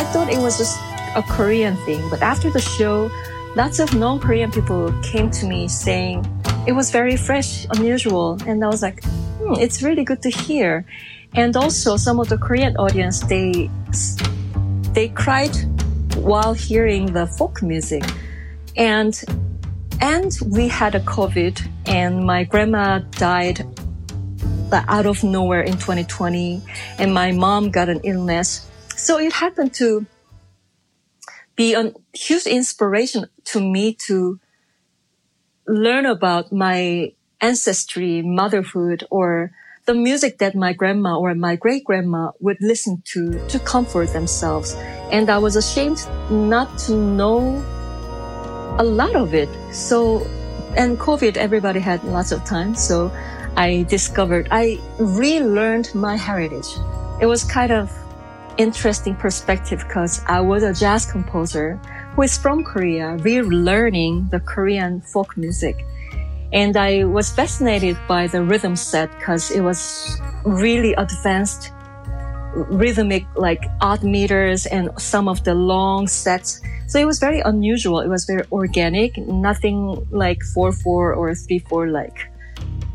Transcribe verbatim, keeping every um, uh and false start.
I thought it was just a Korean thing. But after the show, lots of non-Korean people came to me saying it was very fresh, unusual. And I was like, hmm, it's really good to hear. And also some of the Korean audience, they, they cried while hearing the folk music. And, and we had a COVID, and my grandma died out of nowhere in twenty twenty, and my mom got an illness. So it happened to be a huge inspiration to me to learn about my ancestry, motherhood, or the music that my grandma or my great-grandma would listen to to comfort themselves. And I was ashamed not to know a lot of it. So, and COVID, everybody had lots of time. So I discovered, I relearned my heritage. It was kind of interesting perspective because I was a jazz composer who is from Korea, relearning the Korean folk music. And I was fascinated by the rhythm set because it was really advanced rhythmic, like odd meters and some of the long sets. So it was very unusual. It was very organic, nothing like four four or three four like